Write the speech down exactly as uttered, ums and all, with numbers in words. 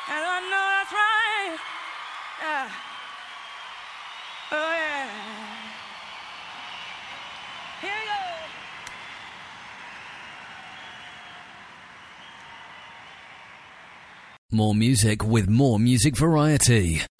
And I know that's right. Yeah. Oh, yeah. Here we go. More music with more music variety.